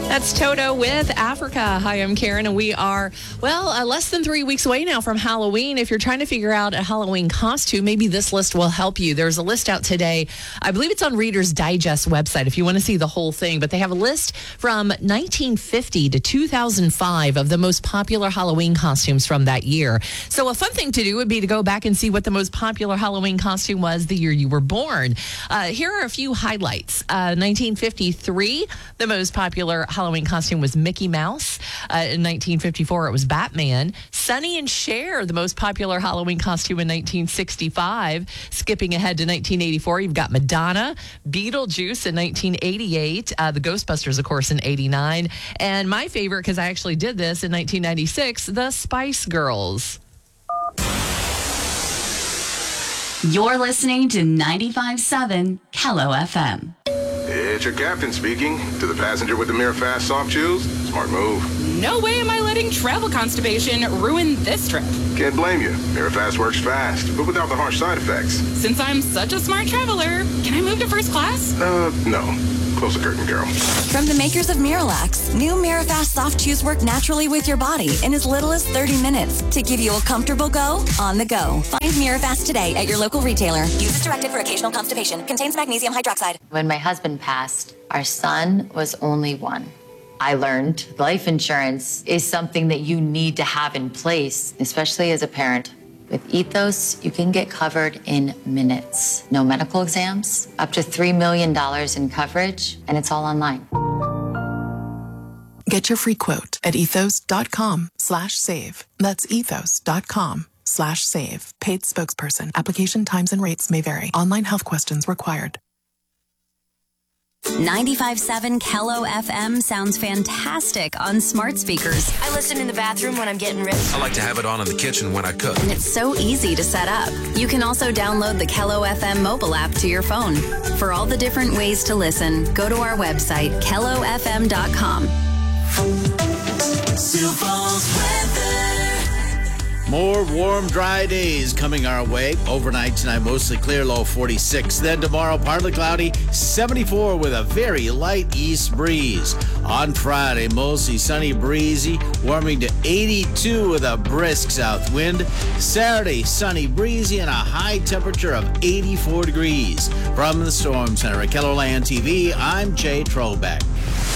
That's Toto with Africa. Hi, I'm Karen, and we are, less than 3 weeks away now from Halloween. If you're trying to figure out a Halloween costume, maybe this list will help you. There's a list out today. I believe it's on Reader's Digest website if you want to see the whole thing, but they have a list from 1950 to 2005 of the most popular Halloween costumes from that year. So a fun thing to do would be to go back and see what the most popular Halloween costume was the year you were born. Here are a few highlights. 1953, the most popular Halloween costume was Mickey Mouse. In 1954, it was Batman. Sonny and Cher, the most popular Halloween costume in 1965. Skipping ahead to 1984, you've got Madonna, Beetlejuice in 1988, the Ghostbusters, of course, in 89. And my favorite, because I actually did this in 1996, the Spice Girls. You're listening to 95.7 Kello FM. It's your captain speaking. To the passenger with the Mirror Fast soft chews, smart move. No way am I letting travel constipation ruin this trip. Can't blame you. Mirror Fast works fast, but without the harsh side effects. Since I'm such a smart traveler, can I move to first class? No. Close the curtain, girl. From the makers of Miralax, new Mirafast soft chews work naturally with your body in as little as 30 minutes to give you a comfortable go on the go. Find Mirafast today at your local retailer. Use as directed for occasional constipation. Contains magnesium hydroxide. When my husband passed, our son was only one. I learned life insurance is something that you need to have in place, especially as a parent. With Ethos, you can get covered in minutes. No medical exams, up to $3 million in coverage, and it's all online. Get your free quote at ethos.com/save. That's ethos.com/save. Paid spokesperson. Application times and rates may vary. Online health questions required. 95.7 Kello FM sounds fantastic on smart speakers. I listen in the bathroom when I'm getting ready. I like to have it on in the kitchen when I cook. And it's so easy to set up. You can also download the Kello FM mobile app to your phone. For all the different ways to listen, go to our website, kellofm.com. Sioux Falls weather. More warm, dry days coming our way. Overnight tonight, mostly clear, low 46. Then tomorrow, partly cloudy, 74 with a very light east breeze. On Friday, mostly sunny, breezy, warming to 82 with a brisk south wind. Saturday, sunny, breezy, and a high temperature of 84 degrees. From the Storm Center at KELOLAND TV, I'm Jay Trollbeck.